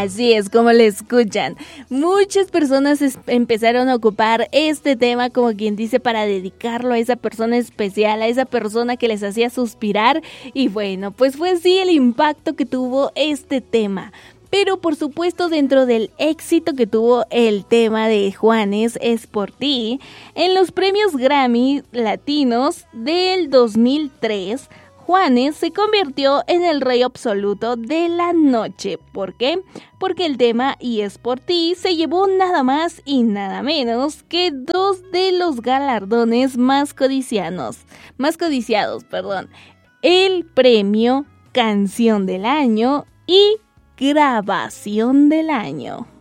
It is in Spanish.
Así es, como le escuchan. Muchas personas empezaron a ocupar este tema, como quien dice, para dedicarlo a esa persona especial, a esa persona que les hacía suspirar. Y bueno, pues fue así el impacto que tuvo este tema. Pero por supuesto, dentro del éxito que tuvo el tema de Juanes es por ti, en los premios Grammy Latinos del 2003, Juanes se convirtió en el rey absoluto de la noche. ¿Por qué? Porque el tema Y es por ti se llevó nada más y nada menos que 2 de los galardones más codiciados, el premio Canción del Año y Grabación del Año.